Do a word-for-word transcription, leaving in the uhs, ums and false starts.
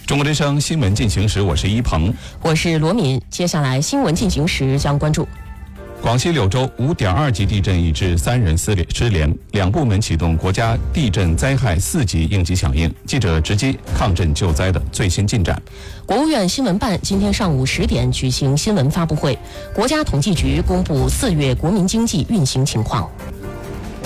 中国之声新闻进行时，我是一鹏， 我是罗敏。接下来新闻进行时将关注： 广西柳州五点二级地震已致三人失联，失联，两部门启动国家地震灾害四级应急响应。记者直击抗震救灾的最新进展。 国务院新闻办今天上午十点举行新闻发布会，国家统计局公布四月国民经济运行情况。